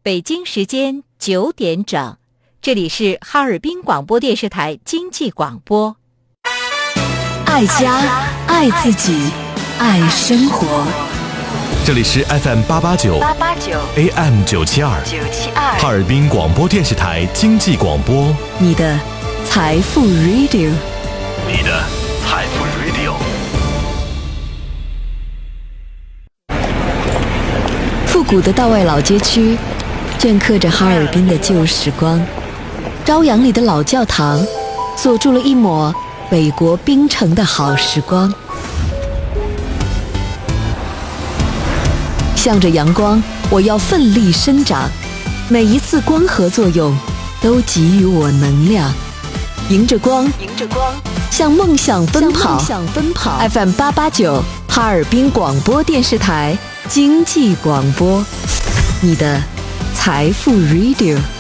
北京时间9点整，这里是哈尔滨广播电视台经济广播。 爱家，爱自己，爱生活。 这里是 FM 889 AM 972哈尔滨广播电视台经济广播， 你的财富 Radio， 你的财富 Radio。 复古的道外老街区镌刻着哈尔滨的旧时光，朝阳里的老教堂锁住了一抹北国冰城的好时光。向着阳光，我要奋力生长，每一次光合作用都给予我能量，迎着光向梦想奔跑。FM 889哈尔滨广播电视台经济广播，你的财富 Radio。